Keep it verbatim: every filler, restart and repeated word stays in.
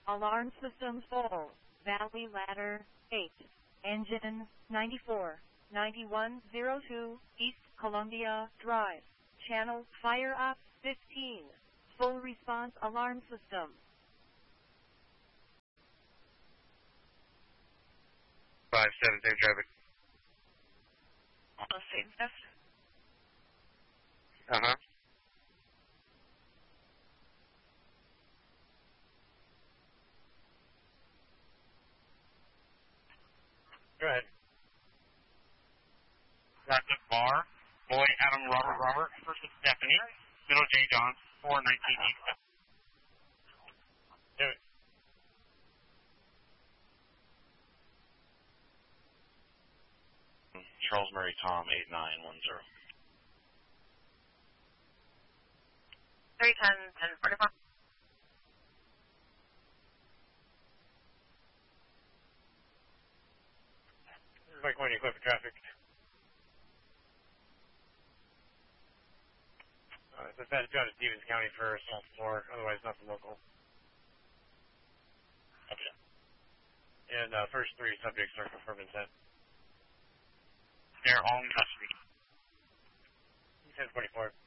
Alarm system full. Valley ladder eight. Engine ninety-four. ninety-one oh two East Columbia Drive. Channel fire up fifteen. Full response alarm system. five seven, same traffic. Oh, same stuff. Uh-huh. Go ahead. That's a bar. Boy, Adam, Robert, Robert. First is Stephanie. Middle J. John. four nineteen East. Do it. Charles Murray Tom, eight nine one zero. three ten, ten forty-four. Mike one, you clear for traffic. Uh, it's best to go to Stevens County first, all four, otherwise not the local. Okay. And uh, first three subjects are confirmed intent. They're all in custody. ten forty-four.